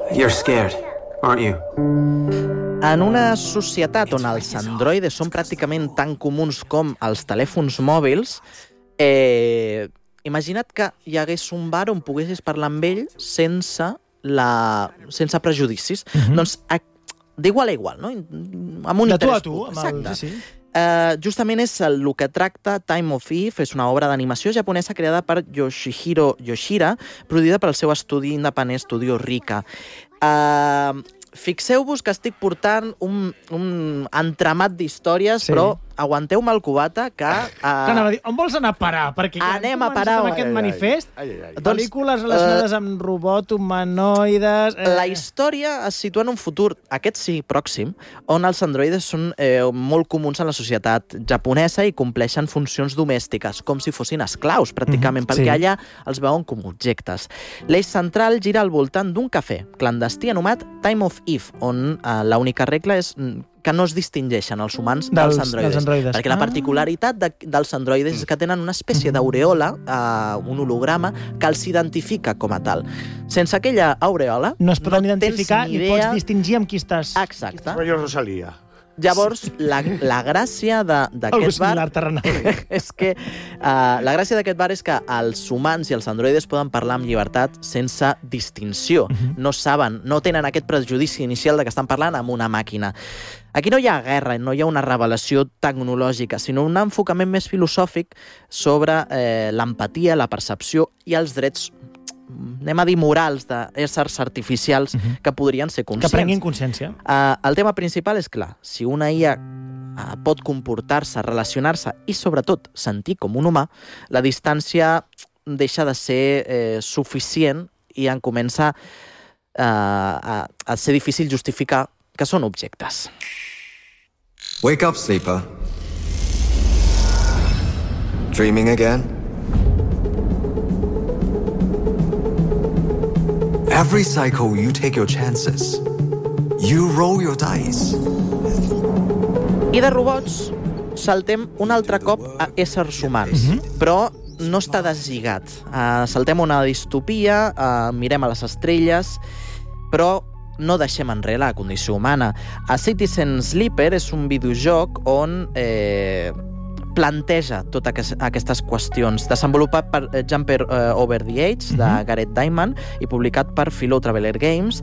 You're scared, aren't you? En una societat on els androides són pràcticament tan comuns com els telèfons mòbils, imagina't que hi hagués un bar on poguessis parlar amb ell sense prejudicis. Doncs d'igual a igual, no? Amb un de tu a interès tu. Exacte. Sí. Justament és el que tracta Time of Eve, és una obra d'animació japonesa creada per Yoshihiro Yoshida, produïda pel seu estudi independent Studio Rika. Fixeu-vos que estic portant un entramat d'històries, però aguanteu-me el cubata que... On vols anar a parar? Perquè anem a parar amb aquest manifest, pel·lícules relacionades amb robot, humanoides... La història es situa en un futur, aquest sí, pròxim, on els androides són molt comuns en la societat japonesa i compleixen funcions domèstiques, com si fossin esclaus, pràcticament, perquè allà els veuen com objectes. L'eix central gira al voltant d'un cafè clandestí anomenat Time of Eve, on l'única regla és que no es distingeixen els humans dels androides. Perquè la particularitat dels androides és que tenen una espècie d'aureola, un holograma, que els identifica com a tal. Sense aquella aureola no es poden identificar ni pots distingir amb qui estàs. Exacte. Rollo Rosalía. Llavors, la gràcia d'aquest bar és que la gràcia d'aquest bar és que els humans i els androides poden parlar amb llibertat sense distinció. No saben, no tenen aquest prejudici inicial de que estan parlant amb una màquina. Aquí no hi ha guerra, no hi ha una revelació tecnològica, sinó un enfocament més filosòfic sobre l'empatia, la percepció i els drets, anem a dir, morals d'éssers artificials que podrien ser conscients. Que prenguin consciència. El tema principal és clar, si una IA pot comportar-se, relacionar-se i, sobretot, sentir com un humà, la distància deixa de ser suficient i en comença a ser difícil justificar que són objectes. Wake up, sleeper. Dreaming again? Every cycle, you take your chances. You roll your dice. I de robots saltem un altre cop a éssers humans, però no està deslligat. Saltem una distopia, mirem a les estrelles, però no deixem enrere la condició humana. A Citizen Sleeper és un videojoc on planteja totes aquestes qüestions, desenvolupat per Jumper Over the Age, de Gareth Diamond, i publicat per Philo Traveler Games.